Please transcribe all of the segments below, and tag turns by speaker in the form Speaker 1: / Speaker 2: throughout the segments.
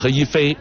Speaker 1: 和一菲。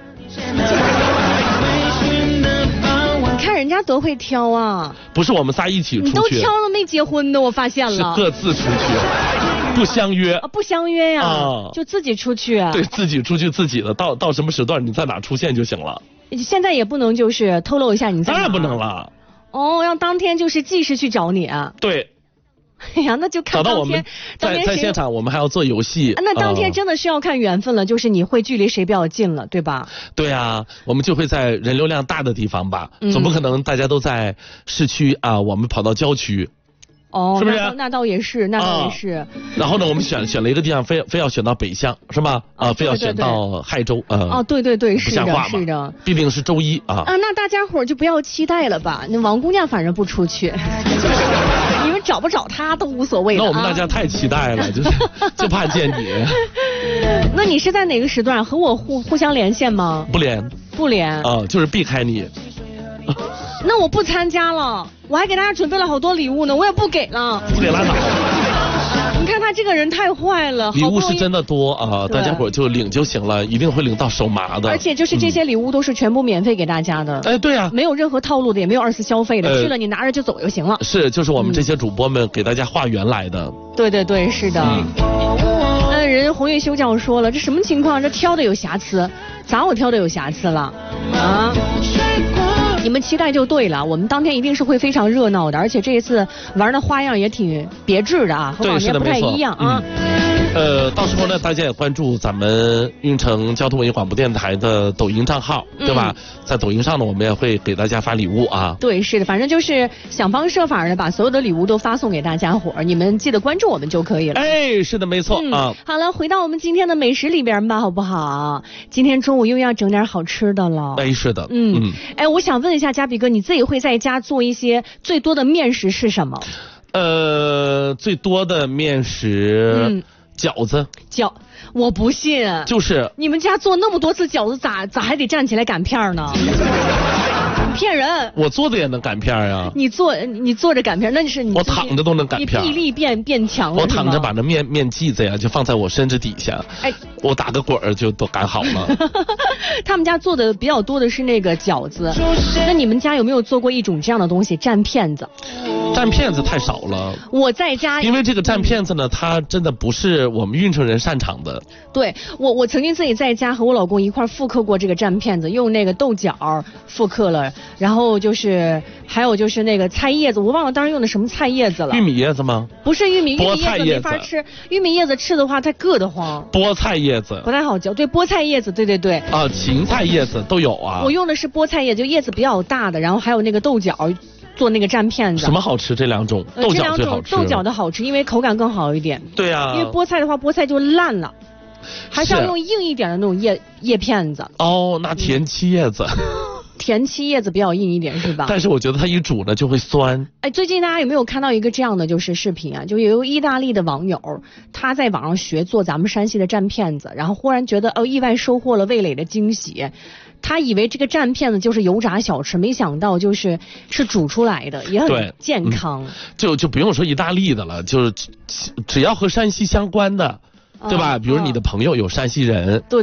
Speaker 2: 看人家多会挑啊！
Speaker 1: 不是我们仨一起出去，
Speaker 2: 你都挑了没结婚的，我发现了。
Speaker 1: 是各自出去，不相约。
Speaker 2: 不相约呀，就自己出去。
Speaker 1: 对，自己出去自己的，到什么时段你在哪出现就行了。
Speaker 2: 现在也不能就是透露一下你在哪。
Speaker 1: 当然不能了。
Speaker 2: 哦，让当天就是技师去找你啊。
Speaker 1: 对。
Speaker 2: 哎呀，那就看当天。
Speaker 1: 在现场我们还要做游戏。
Speaker 2: 那当天真的是要看缘分了，就是你会距离谁比较近了，对吧？
Speaker 1: 对啊，我们就会在人流量大的地方吧，总不可能大家都在市区啊，我们跑到郊区。
Speaker 2: 哦，
Speaker 1: 是不是？
Speaker 2: 那倒也是，那倒也是。
Speaker 1: 然后呢，我们选了一个地方，非要选到北向，是吧？非要选到亥州。
Speaker 2: 对，是的，
Speaker 1: 是的。毕竟是周一啊。
Speaker 2: 那大家伙就不要期待了吧？那王姑娘反正不出去，你们找不找她都无所谓。
Speaker 1: 那我们大家太期待了，就怕见你。
Speaker 2: 那你是在哪个时段和我互相连线吗？
Speaker 1: 不连。就是避开你。
Speaker 2: 那我不参加了，我还给大家准备了好多礼物呢，我也不给了。
Speaker 1: 不给拉倒。
Speaker 2: 你看他这个人太坏了。
Speaker 1: 礼物是真的多啊，大家伙就领就行了，一定会领到手麻的。
Speaker 2: 而且就是这些礼物都是全部免费给大家的。
Speaker 1: 对啊，
Speaker 2: 没有任何套路的，也没有二次消费的，去了你拿着就走就行了。
Speaker 1: 是，就是我们这些主播们给大家化缘来的。
Speaker 2: 对，是的。人洪月修教说了，这什么情况？这挑的有瑕疵，咋我挑的有瑕疵了啊？你们期待就对了，我们当天一定是会非常热闹的，而且这一次玩的花样也挺别致的啊，和往年不太一样啊。
Speaker 1: 到时候呢，大家也关注咱们运城交通文艺广播电台的抖音账号，对吧？在抖音上呢，我们也会给大家发礼物啊。
Speaker 2: 对，是的，反正就是想方设法的把所有的礼物都发送给大家伙儿，你们记得关注我们就可以了。
Speaker 1: 是的，没错啊。
Speaker 2: 好了，回到我们今天的美食里边吧，好不好？今天中午又要整点好吃的了。
Speaker 1: 是的。
Speaker 2: 我想问一下嘉比哥，你自己会在家做一些最多的面食是什么？
Speaker 1: 最多的面食。饺子，
Speaker 2: 我不信，
Speaker 1: 就是
Speaker 2: 你们家做那么多次饺子，咋还得站起来擀片呢？骗人！
Speaker 1: 我做的也能擀片呀。
Speaker 2: 你坐着擀片，那就是你。
Speaker 1: 我躺着都能擀片。
Speaker 2: 你臂力变强了。
Speaker 1: 我躺着把那面剂子呀就放在我身子底下，我打个滚儿就都擀好了。
Speaker 2: 他们家做的比较多的是那个饺子，那你们家有没有做过一种这样的东西，蘸片子？
Speaker 1: 蘸片子太少了。
Speaker 2: 我在家，
Speaker 1: 因为这个蘸片子呢，它真的不是我们运城人擅长的。
Speaker 2: 对，我曾经自己在家和我老公一块复刻过这个蘸片子，用那个豆角复刻了，然后还有就是那个菜叶子，我忘了当时用的什么菜叶子了。
Speaker 1: 玉米叶子吗？
Speaker 2: 不是玉米叶子
Speaker 1: 没
Speaker 2: 法吃，玉米叶子吃的话太硌得慌。
Speaker 1: 菠菜叶子
Speaker 2: 不太好嚼，对，菠菜叶子，对。
Speaker 1: 芹菜叶子都有啊。
Speaker 2: 我用的是菠菜叶，就叶子比较大的，然后还有那个豆角。做那个蘸片子，
Speaker 1: 什么好吃？这两种豆角最好吃。
Speaker 2: 豆角的好吃，因为口感更好一点。
Speaker 1: 对啊，
Speaker 2: 因为菠菜的话，菠菜就烂了，还是要用硬一点的那种叶片子。
Speaker 1: 那田七叶子。
Speaker 2: 田七叶子比较硬一点是吧？
Speaker 1: 但是我觉得它一煮呢就会酸。
Speaker 2: 最近大家有没有看到一个这样的就是视频啊？就有一个意大利的网友，他在网上学做咱们山西的蘸片子，然后忽然觉得意外收获了味蕾的惊喜。他以为这个蘸片子就是油炸小吃，没想到是煮出来的，也很健康。
Speaker 1: 就不用说意大利的了，就是只要和山西相关的。对吧？比如你的朋友有山西人，
Speaker 2: 对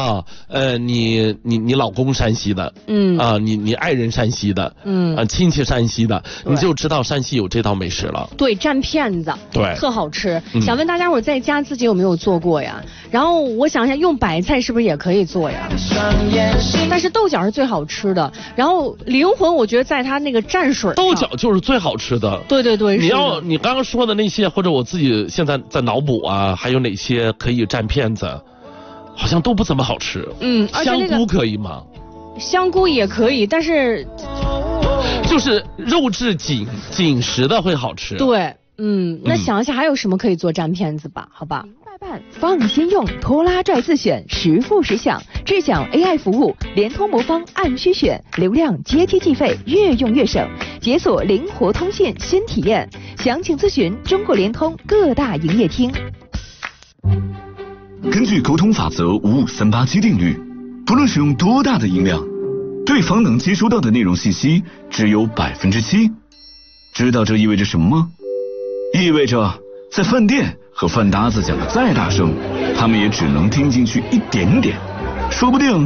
Speaker 1: 你老公山西的，你爱人山西的，亲戚山西的，你就知道山西有这道美食了。
Speaker 2: 对，蘸片子，
Speaker 1: 对，
Speaker 2: 特好吃。想问大家伙在家自己有没有做过呀？然后我想一下，用白菜是不是也可以做呀？但是豆角是最好吃的。然后灵魂，我觉得在它那个蘸水，
Speaker 1: 豆角就是最好吃的。
Speaker 2: 对，
Speaker 1: 你刚刚说的那些，或者我自己现在在脑补啊，还有哪些可以蘸片子，好像都不怎么好吃。香菇可以吗？
Speaker 2: 香菇也可以，但是
Speaker 1: 就是肉质紧实的会好吃。
Speaker 2: 对，那想一下还有什么可以做蘸片子吧？好吧。
Speaker 3: 放心用，拖拉拽自选，10付10享，智享 AI 服务，联通魔方按需选，流量阶梯计费，越用越省，解锁灵活通信新体验，详情咨询中国联通各大营业厅。
Speaker 4: 根据沟通法则55387定律，不论使用多大的音量，对方能接收到的内容信息只有7%。知道这意味着什么吗？意味着在饭店和饭搭子讲的再大声，他们也只能听进去一点点，说不定